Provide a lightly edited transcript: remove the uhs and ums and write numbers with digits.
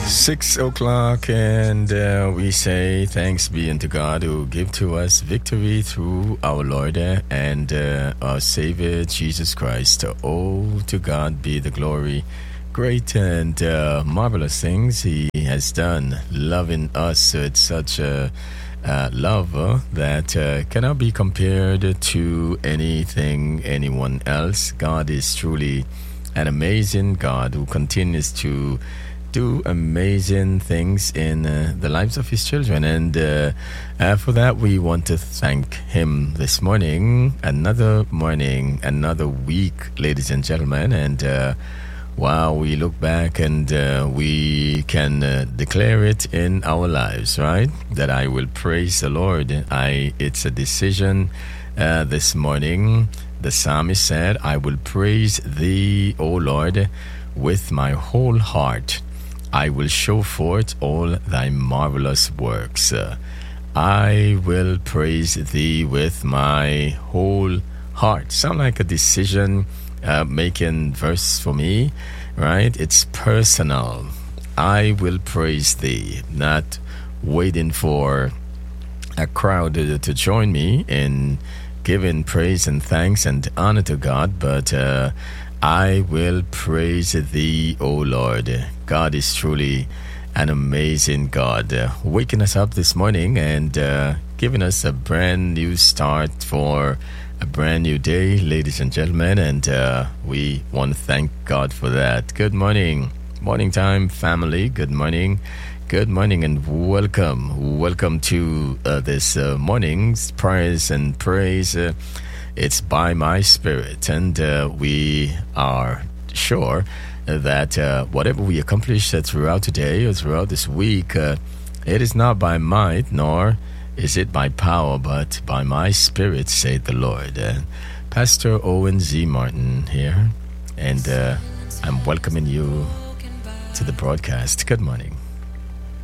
6 o'clock, and we say thanks be unto God who gave to us victory through our Lord and our Savior Jesus Christ. Oh, to God be the glory. Great and marvelous things He has done, loving us with such a love that cannot be compared to anything, anyone else. God is truly an amazing God who continues to do amazing things in the lives of His children, and for that we want to thank Him this morning. Another morning, another week, ladies and gentlemen, and wow, we look back and we can declare it in our lives, right? That I will praise the Lord. It's a decision this morning. The psalmist said, I will praise Thee, O Lord, with my whole heart. I will show forth all Thy marvelous works. I will praise Thee with my whole heart. Sound like a decision making verse for me, right? It's personal. I will praise Thee, not waiting for a crowd to join me in giving praise and thanks and honor to God, but I will praise Thee, O Lord. God is truly an amazing God, waking us up this morning and giving us a brand new start for a brand new day, ladies and gentlemen, and we want to thank God for that. Good morning, morning time, family. Good morning, and welcome to this morning's prayers and praise. It's by my Spirit, and we are sure that whatever we accomplish throughout today or throughout this week, it is not by might, nor is it by power, but by my Spirit, saith the Lord. Pastor Owen Z. Martin here, and I'm welcoming you to the broadcast. Good morning.